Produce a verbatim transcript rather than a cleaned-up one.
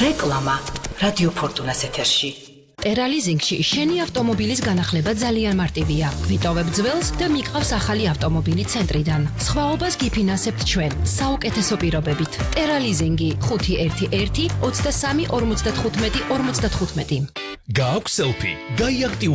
რეკლამა რადიო ფორტუნას ეთერში. Ტერალიზინგში შენი ავტომობილის განახლება ძალიან მარტივია. გვიტოვებ ძველს და მიყავს ახალი ავტომობილი ცენტრიდან. სხვაობას გიფინანსებთ ჩვენ საუკეთესო პირობებით. ტერალიზინგი ხუთი ერთი ერთი ოცდასამი ორმოცდათხუთმეტი ორმოცდათხუთმეტი. გააქვს სელფი, გაიაქტიურე